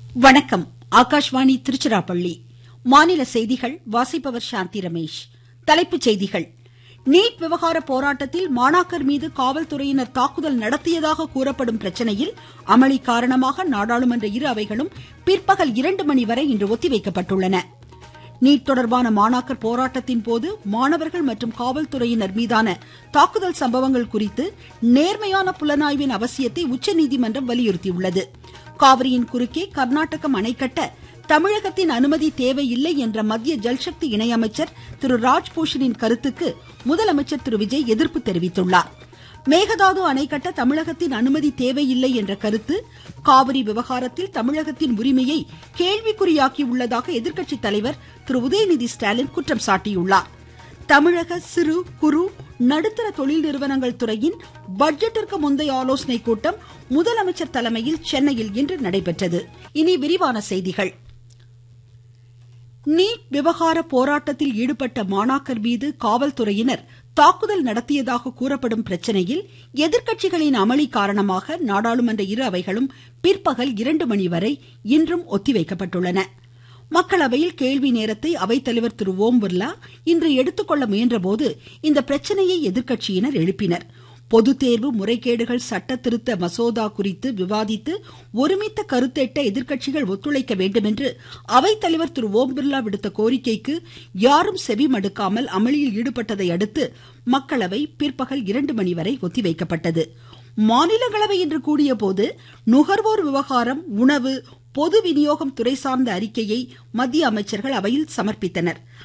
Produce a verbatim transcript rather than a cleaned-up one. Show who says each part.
Speaker 1: வணக்கம். ஆகாஷ்வாணி திருச்சிராப்பள்ளி. மாநில செய்திகள் வாசிப்பவர் சாந்தி ரமேஷ். தலைப்புச் செய்திகள். நீட் விவகார போராட்டத்தில் மாணாக்கர் மீது காவல்துறையினர் தாக்குதல் நடத்தியதாக கூறப்படும் பிரச்சனையில் அமளி காரணமாக நாடாளுமன்ற இரு அவைகளும் பிற்பகல் இரண்டு மணி வரை இன்று ஒத்திவைக்கப்பட்டுள்ளன. நீட் தொடர்பான மாணாக்கர் போராட்டத்தின் போது மாணவர்கள் மற்றும் காவல்துறையினர் மீதான தாக்குதல் சம்பவங்கள் குறித்து நேர்மையான புலனாய்வின் அவசியத்தை உச்சநீதிமன்றம் வலியுறுத்தியுள்ளது. காவிரியின் குறுக்கே கர்நாடகம் அணை கட்ட தமிழகத்தின் அனுமதி தேவையில்லை என்ற மத்திய ஜல்சக்தி இணையமைச்சர் திரு ராஜ்பூஷனின் கருத்துக்கு முதலமைச்சர் திரு விஜய் எதிர்ப்பு தெரிவித்துள்ளார். மேகதாது அணை கட்ட தமிழகத்தின் அனுமதி தேவையில்லை என்ற கருத்து காவிரி விவகாரத்தில் தமிழகத்தின் உரிமையை கேள்விக்குறியாக்கியுள்ளதாக எதிர்க்கட்சி தலைவர் திரு உதயநிதி ஸ்டாலின் குற்றம் சாட்டியுள்ளார். தமிழக சிறு குறு நடுத்தர தொழில் நிறுவனங்கள் துறையின் பட்ஜெட்டிற்கு முந்தைய ஆலோசனைக் கூட்டம் முதலமைச்சர் தலைமையில் சென்னையில் இன்று நடைபெற்றது. இனி விரிவான செய்திகள். நீட் விவகார போராட்டத்தில் ஈடுபட்ட மாணாக்கர் மீது காவல்துறையினர் தாக்குதல் நடத்தியதாக கூறப்படும் பிரச்சனையில் எதிர்க்கட்சிகளின் அமளி காரணமாக நாடாளுமன்ற இரு அவைகளும் பிற்பகல் இரண்டு மணி வரை இன்றும் ஒத்திவைக்கப்பட்டுள்ளன. மக்களவையில் கேள்வி நேரத்தை அவைத்தலைவர் திரு ஓம் பிர்லா இன்று எடுத்துக்கொள்ள முயன்றபோது இந்த பிரச்சனையை எதிர்க்கட்சியினர் எழுப்பினர். பொது தேர்வு முறைகேடுகள் சட்ட திருத்த மசோதா குறித்து விவாதித்து ஒருமித்த கருத்தெட்ட எதிர்க்கட்சிகள் ஒத்துழைக்க வேண்டும் என்று அவைத்தலைவர் திரு ஓம் பிர்லா விடுத்த கோரிக்கைக்கு யாரும் செவி மடுக்காமல் அமளியில் ஈடுபட்டதை அடுத்து மக்களவை பிற்பகல் இரண்டு மணி வரை ஒத்திவைக்கப்பட்டது. மாநிலங்களவை இன்று கூடிய போது நுகர்வோர் விவகாரம், உணவு, பொது விநியோகம் துறை சார்ந்த அறிக்கையை மத்திய அமைச்சர்கள் அவையில் சமர்ப்பித்தனர்.